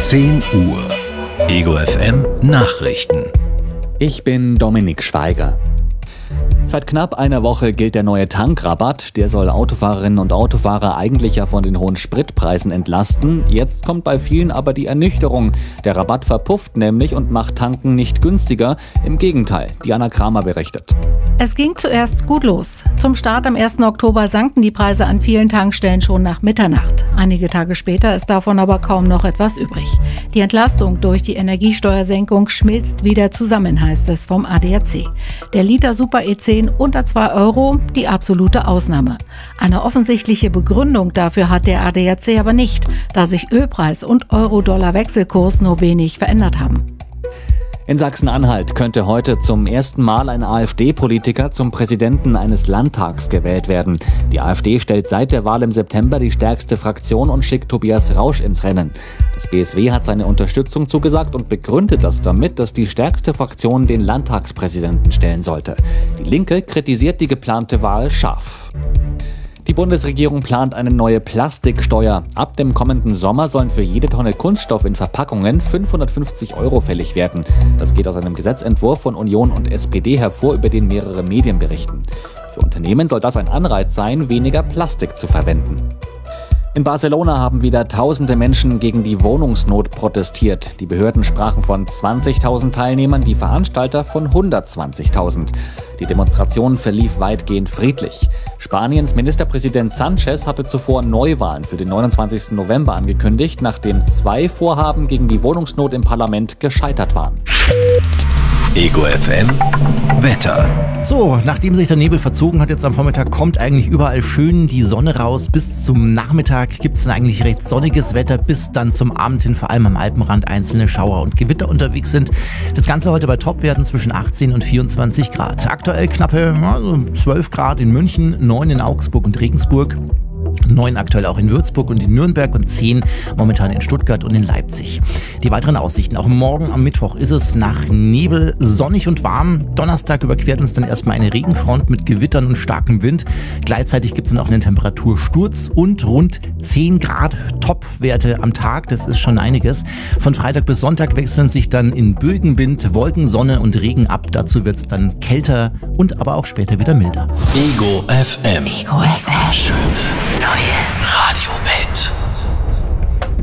10 Uhr. Ego FM Nachrichten. Ich bin Dominik Schweiger. Seit knapp einer Woche gilt der neue Tankrabatt. Der soll Autofahrerinnen und Autofahrer eigentlich ja von den hohen Spritpreisen entlasten. Jetzt kommt bei vielen aber die Ernüchterung. Der Rabatt verpufft nämlich und macht Tanken nicht günstiger. Im Gegenteil, Diana Kramer berichtet. Es ging zuerst gut los. Zum Start am 1. Oktober sanken die Preise an vielen Tankstellen schon nach Mitternacht. Einige Tage später ist davon aber kaum noch etwas übrig. Die Entlastung durch die Energiesteuersenkung schmilzt wieder zusammen, heißt es vom ADAC. Der Liter Super E10 unter 2 Euro, die absolute Ausnahme. Eine offensichtliche Begründung dafür hat der ADAC aber nicht, da sich Ölpreis und Euro-Dollar-Wechselkurs nur wenig verändert haben. In Sachsen-Anhalt könnte heute zum ersten Mal ein AfD-Politiker zum Präsidenten eines Landtags gewählt werden. Die AfD stellt seit der Wahl im September die stärkste Fraktion und schickt Tobias Rausch ins Rennen. Das BSW hat seine Unterstützung zugesagt und begründet das damit, dass die stärkste Fraktion den Landtagspräsidenten stellen sollte. Die Linke kritisiert die geplante Wahl scharf. Die Bundesregierung plant eine neue Plastiksteuer. Ab dem kommenden Sommer sollen für jede Tonne Kunststoff in Verpackungen 550 € fällig werden. Das geht aus einem Gesetzentwurf von Union und SPD hervor, über den mehrere Medien berichten. Für Unternehmen soll das ein Anreiz sein, weniger Plastik zu verwenden. In Barcelona haben wieder tausende Menschen gegen die Wohnungsnot protestiert. Die Behörden sprachen von 20.000 Teilnehmern, die Veranstalter von 120.000. Die Demonstration verlief weitgehend friedlich. Spaniens Ministerpräsident Sánchez hatte zuvor Neuwahlen für den 29. November angekündigt, nachdem 2 Vorhaben gegen die Wohnungsnot im Parlament gescheitert waren. Ego FM Wetter. So, nachdem sich der Nebel verzogen hat, jetzt am Vormittag kommt eigentlich überall schön die Sonne raus. Bis zum Nachmittag gibt es dann eigentlich recht sonniges Wetter, bis dann zum Abend hin vor allem am Alpenrand einzelne Schauer und Gewitter unterwegs sind. Das Ganze heute bei Topwerten zwischen 18 und 24 Grad. Aktuell knappe 12 Grad in München, 9 in Augsburg und Regensburg. 9 aktuell auch in Würzburg und in Nürnberg und 10 momentan in Stuttgart und in Leipzig. Die weiteren Aussichten. Auch morgen am Mittwoch ist es nach Nebel sonnig und warm. Donnerstag überquert uns dann erstmal eine Regenfront mit Gewittern und starkem Wind. Gleichzeitig gibt es dann auch einen Temperatursturz und rund 10 Grad Topwerte am Tag. Das ist schon einiges. Von Freitag bis Sonntag wechseln sich dann in Bögenwind, Wolken, Sonne und Regen ab. Dazu wird es dann kälter und aber auch später wieder milder. Ego FM. Ego FM. Schöne neue Radio.